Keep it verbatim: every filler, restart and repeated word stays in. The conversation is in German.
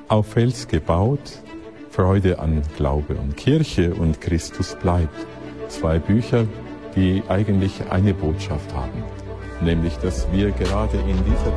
Auf Fels gebaut, Freude an Glaube und Kirche und Christus bleibt. Zwei Bücher, die eigentlich eine Botschaft haben, nämlich dass wir gerade in dieser